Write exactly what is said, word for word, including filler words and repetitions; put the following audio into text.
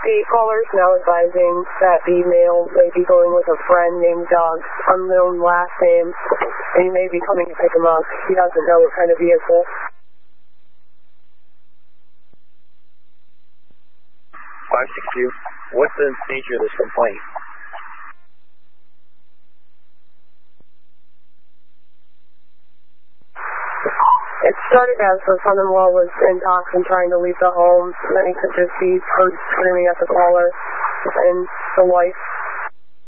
The caller is now advising that the male may be going with a friend named Doug, unknown last name, and he may be coming to pick him up. He doesn't know what kind of vehicle. five six two, what's the nature of this complaint? It started as the son-in-law was intoxicated and trying to leave the home, and then he could just be heard screaming at the caller, and the wife